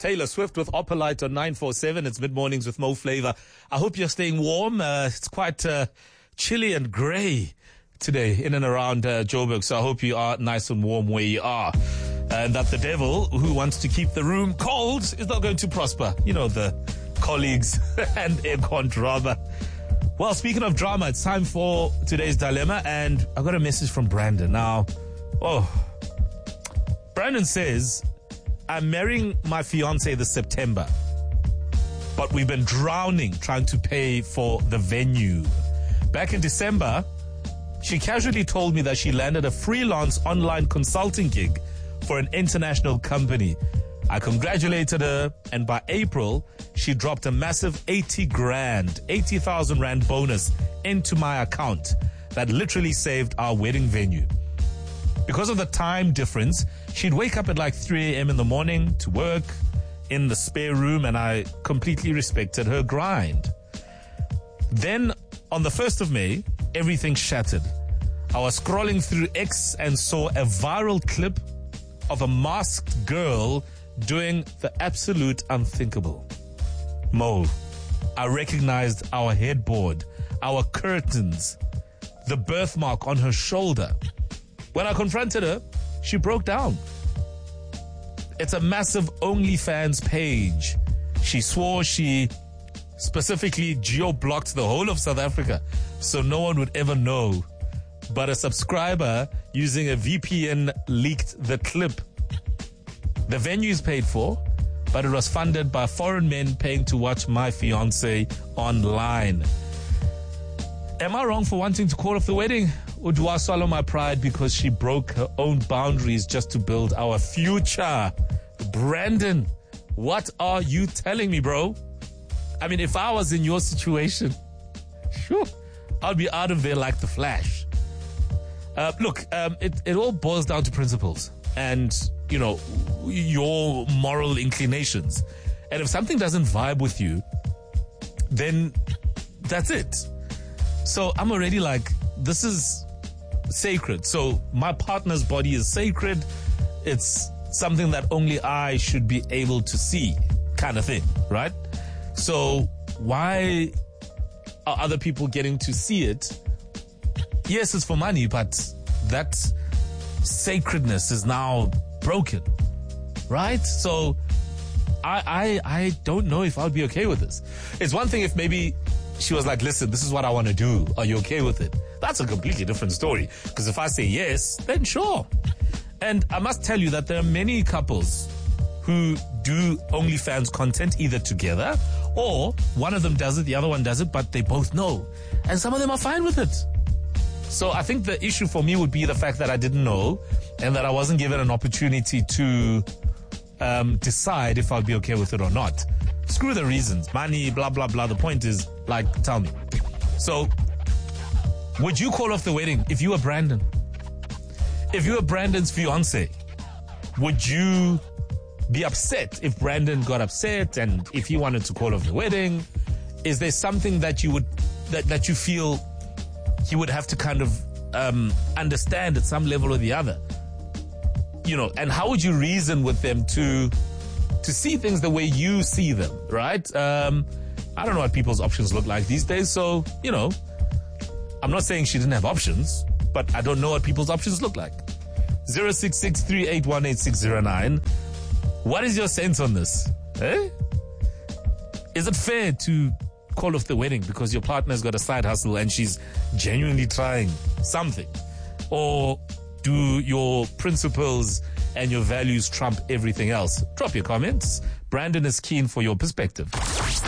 Taylor Swift with Opalite on 947. It's mid-mornings with Mo Flavor. I hope you're staying warm. It's quite chilly and grey today in and around Joburg, so I hope you are nice and warm where you are. And that the devil who wants to keep the room cold is not going to prosper. You know, the colleagues and aircon drama. Well, speaking of drama, it's time for today's dilemma, and I got a message from Brandon. Now, Brandon says, I'm marrying my fiance this September, but we've been drowning trying to pay for the venue. Back in December, she casually told me that she landed a freelance online consulting gig for an international company. I congratulated her, and by April, she dropped a massive 80,000 Rand bonus into my account that literally saved our wedding venue. Because of the time difference, she'd wake up at like 3 a.m. in the morning to work in the spare room, and I completely respected her grind. Then, on the 1st of May, everything shattered. I was scrolling through X and saw a viral clip of a masked girl doing the absolute unthinkable. Mo, I recognized our headboard, our curtains, the birthmark on her shoulder. When I confronted her, she broke down. It's a massive OnlyFans page. She swore she specifically geo-blocked the whole of South Africa so no one would ever know. But a subscriber using a VPN leaked the clip. The venue is paid for, but it was funded by foreign men paying to watch my fiancé online. Am I wrong for wanting to call off the wedding? Or do I swallow my pride because she broke her own boundaries just to build our future? Brandon, what are you telling me, bro? I mean, if I was in your situation, I'd be out of there like the Flash. It all boils down to principles and, you know, your moral inclinations. And if something doesn't vibe with you, then that's it. So I'm already like, this is sacred. So my partner's body is sacred. It's something that only I should be able to see, kind of thing, right? So why are other people getting to see it? Yes, it's for money, but that sacredness is now broken, right? So I don't know if I would be okay with this. It's one thing if maybe she was like, listen, this is what I want to do. Are you okay with it? That's a completely different story. Because if I say yes, then sure. And I must tell you that there are many couples who do OnlyFans content either together or one of them does it, the other one does it, but they both know. And some of them are fine with it. So I think the issue for me would be the fact that I didn't know and that I wasn't given an opportunity to decide if I'd be okay with it or not. Screw the reasons. Money, blah, blah, blah. The point is, like, tell me. So, would you call off the wedding if you were Brandon? If you were Brandon's fiance, would you be upset if Brandon got upset and if he wanted to call off the wedding? Is there something that you would, that you feel he would have to kind of understand at some level or the other? You know, and how would you reason with them to see things the way you see them, right? I don't know what people's options look like these days, so, you know, I'm not saying she didn't have options, but I don't know what people's options look like. 066-381-8609. What is your sense on this? Eh? Is it fair to call off the wedding because your partner's got a side hustle and she's genuinely trying something? Or do your principles and your values trump everything else? Drop your comments. Brandon is keen for your perspective.